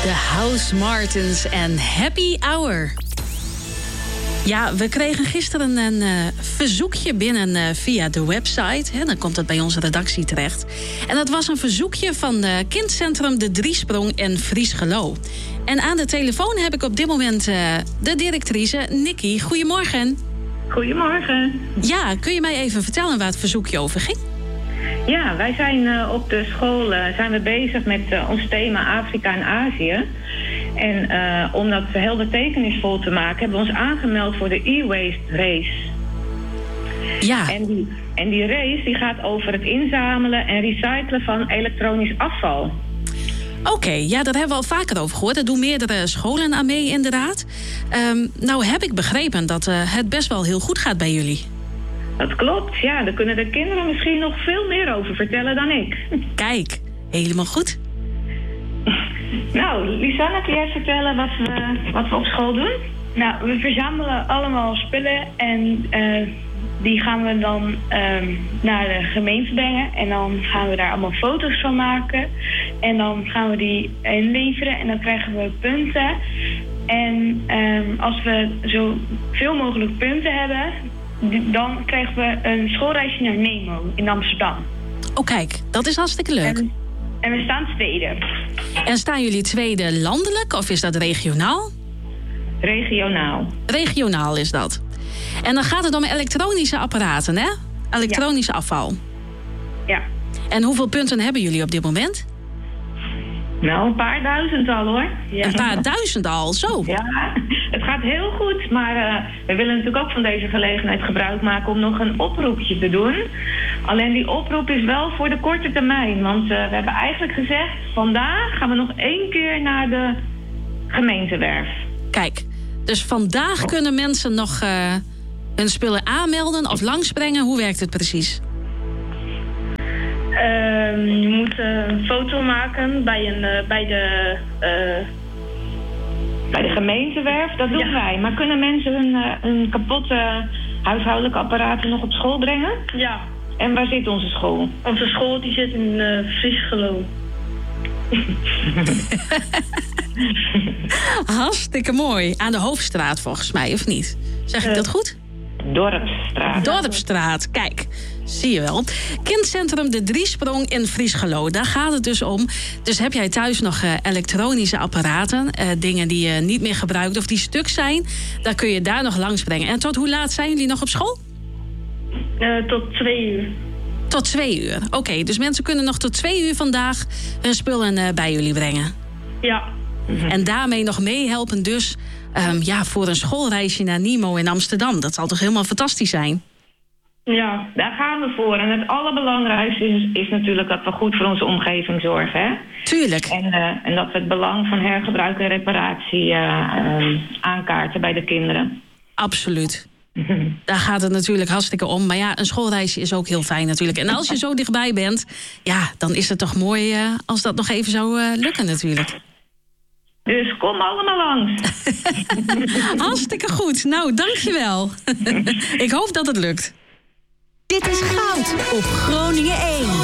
De House Martins en Happy Hour. Ja, we kregen gisteren een verzoekje binnen via de website. Dan komt het bij onze redactie terecht. En dat was een verzoekje van Kindcentrum De Driesprong in Vriesgelo. En aan de telefoon heb ik op dit moment de directrice Nikki. Goedemorgen. Goedemorgen. Ja, kun je mij even vertellen waar het verzoekje over ging? Ja, wij zijn op de school zijn we bezig met ons thema Afrika en Azië. En om dat heel betekenisvol te maken, hebben we ons aangemeld voor de e-waste race. Ja. En die race die gaat over het inzamelen en recyclen van elektronisch afval. Oké, ja, daar hebben we al vaker over gehoord. Daar doen meerdere scholen aan mee, inderdaad. Nou heb ik begrepen dat het best wel heel goed gaat bij jullie. Dat klopt, ja. Daar kunnen de kinderen misschien nog veel meer over vertellen dan ik. Kijk, helemaal goed. Nou, Lisanne, kun jij vertellen wat we op school doen? Nou, we verzamelen allemaal spullen en die gaan we dan naar de gemeente brengen. En dan gaan we daar allemaal foto's van maken. En dan gaan we die inleveren en dan krijgen we punten. En als we zoveel mogelijk punten hebben, dan krijgen we een schoolreisje naar Nemo in Amsterdam. Oh kijk, dat is hartstikke leuk. En we staan tweede. En staan jullie tweede landelijk of is dat regionaal? Regionaal. Regionaal is dat. En dan gaat het om elektronische apparaten, hè? Elektronisch afval. Ja. En hoeveel punten hebben jullie op dit moment? Nou, een paar duizend al, hoor. Ja. Een paar duizend al, zo. Ja, het gaat heel goed. Maar we willen natuurlijk ook van deze gelegenheid gebruik maken om nog een oproepje te doen. Alleen die oproep is wel voor de korte termijn. Want we hebben eigenlijk gezegd, vandaag gaan we nog 1 keer naar de gemeentewerf. Kijk, dus vandaag kunnen mensen nog hun spullen aanmelden of langsbrengen. Hoe werkt het precies? Je moet een foto maken bij de gemeentewerf, dat doen wij. Maar kunnen mensen hun kapotte huishoudelijke apparaten nog op school brengen? Ja. En waar zit onze school? Onze school die zit in Vriesgelo. Hartstikke mooi. Aan de Hoofdstraat volgens mij, of niet? Zeg ik dat goed? Dorpsstraat. Dorpsstraat, kijk. Zie je wel. Kindcentrum De Driesprong in Vriesgelo. Daar gaat het dus om. Dus heb jij thuis nog elektronische apparaten, dingen die je niet meer gebruikt of die stuk zijn, dan kun je daar nog langs brengen. En tot hoe laat zijn jullie nog op school? Tot 2 uur. Tot 2 uur. Oké, dus mensen kunnen nog tot 2 uur vandaag hun spullen bij jullie brengen. Ja. En daarmee nog meehelpen dus voor een schoolreisje naar Nemo in Amsterdam. Dat zal toch helemaal fantastisch zijn? Ja, daar gaan we voor. En het allerbelangrijkste is natuurlijk dat we goed voor onze omgeving zorgen. Hè? Tuurlijk. En dat we het belang van hergebruik en reparatie aankaarten bij de kinderen. Absoluut. Daar gaat het natuurlijk hartstikke om. Maar ja, een schoolreisje is ook heel fijn natuurlijk. En als je zo dichtbij bent, ja, dan is het toch mooi als dat nog even zou lukken natuurlijk. Dus kom allemaal langs. Hartstikke goed. Nou, dankjewel. Ik hoop dat het lukt. Dit is Goud op Groningen 1.